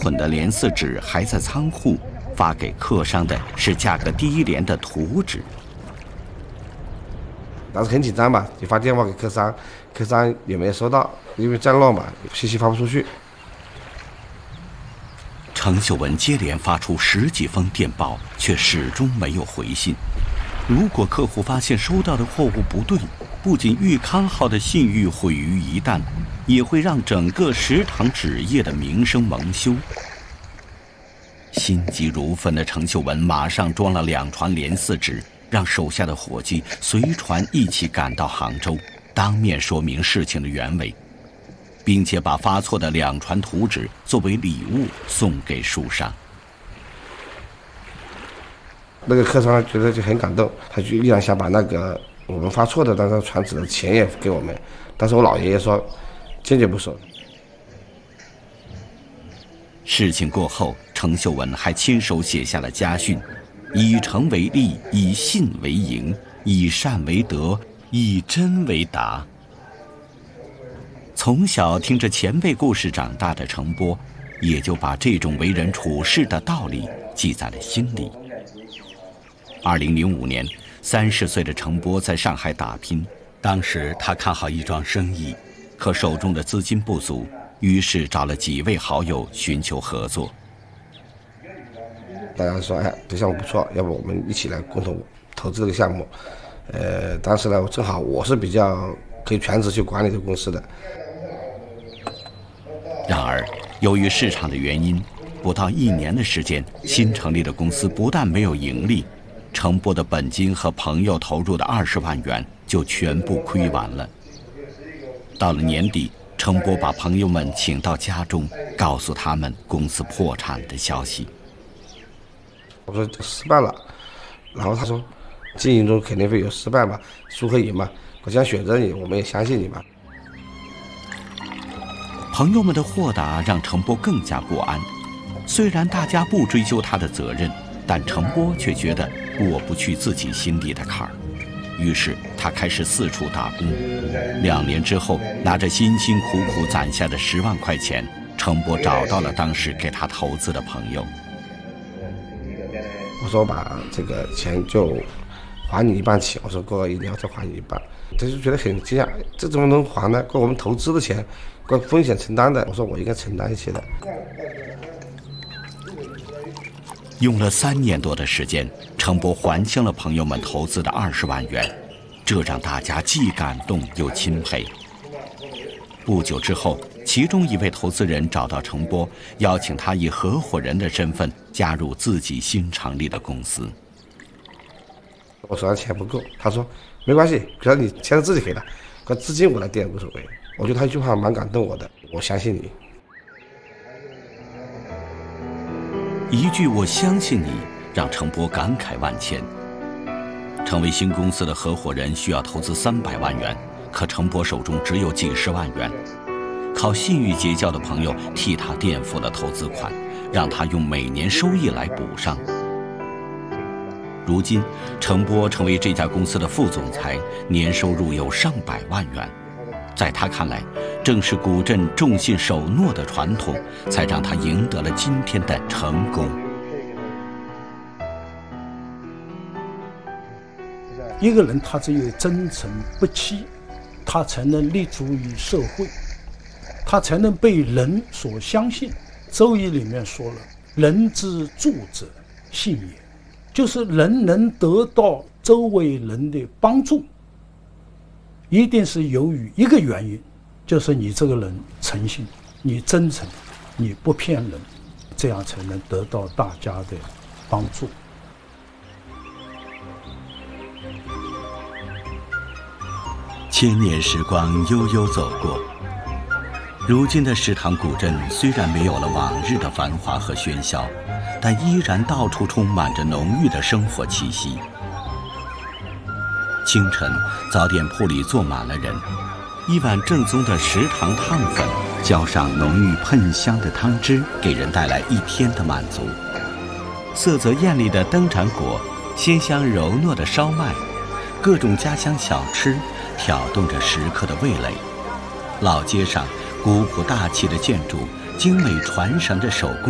捆的联四纸还在仓库，发给客商的是价格低廉的图纸。 当时很紧张嘛，就发电话给客商，客商也没有收到，因为战乱嘛，信息发不出去。 程秀文接连发出10几封电报，却始终没有回信。如果客户发现收到的货物不对，不仅裕康号的信誉毁于一旦，也会让整个食堂纸业的名声蒙羞。心急如焚的程秀文马上装了2船联四纸，让手下的伙计随船一起赶到杭州，当面说明事情的原委，并且把发错的2船图纸作为礼物送给书商。 那个客商觉得就很感动，他就依然想把那个我们发错的那张传纸的钱也给我们，但是我老爷爷说坚决不收。 事情过后，程秀文还亲手写下了家训：以诚为利，以信为营，以善为德，以真为达。从小听着前辈故事长大的程波，也就把这种为人处事的道理记在了心里。2005年，30岁的程波在上海打拼。当时他看好一桩生意，可手中的资金不足，于是找了几位好友寻求合作。 大家说，哎，这项目不错，要不我们一起来共同投资这个项目。当时呢，正好我是比较可以全职去管理这个公司的。 然而，由于市场的原因，不到1年的时间，新成立的公司不但没有盈利，程波的本金和朋友投入的20万元就全部亏完了。到了年底，程波把朋友们请到家中，告诉他们公司破产的消息。 我说失败了，然后他说经营中肯定会有失败嘛，输和赢嘛，我想选择你，我们也相信你嘛。 朋友们的豁达让程波更加不安。虽然大家不追究他的责任，但程波却觉得过不去自己心里的坎儿。于是他开始四处打工。2年之后，拿着辛辛苦苦攒下的10万块钱，程波找到了当时给他投资的朋友。 我说我把这个钱就还你一半起，我说过1年再还你一半。他就觉得很惊讶，这怎么能还呢？过我们投资的钱，过风险承担的。我说我应该承担一些的。 用了3年多的时间，程波还清了朋友们投资的20万元，这让大家既感动又钦佩。不久之后，其中一位投资人找到程波，邀请他以合伙人的身份加入自己新成立的公司。 我手上钱不够，他说没关系，只要你钱是自己给的，可资金我来垫无所谓。我觉得他一句话蛮感动我的，我相信你。 一句我相信你，让程波感慨万千。成为新公司的合伙人需要投资300万元，可程波手中只有几十万元，靠信誉结交的朋友替他垫付了投资款，让他用每年收益来补上。如今，程波成为这家公司的副总裁，年收入有上百万元。在他看来，正是古镇重信守诺的传统，才让他赢得了今天的成功。 一个人他只有真诚不欺，他才能立足于社会，他才能被人所相信。周易里面说了，人之助者信也，就是人能得到周围人的帮助，一定是由于一个原因，就是你这个人诚信，你真诚，你不骗人，这样才能得到大家的帮助。 千年时光悠悠走过，如今的石塘古镇虽然没有了往日的繁华和喧嚣，但依然到处充满着浓郁的生活气息。清晨，早点铺里坐满了人，一碗正宗的石塘烫粉，浇上浓郁喷香的汤汁，给人带来一天的满足。色泽艳丽的灯盏果，鲜香柔糯的烧麦，各种家乡小吃挑动着食客的味蕾。老街上古朴大气的建筑，精美传神的手工